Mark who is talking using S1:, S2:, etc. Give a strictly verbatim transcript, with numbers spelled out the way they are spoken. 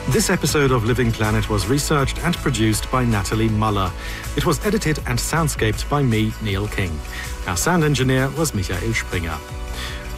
S1: This episode of Living Planet was researched and produced by Natalie Muller. It was edited and soundscaped by me, Neil King. Our sound engineer was Michael Springer.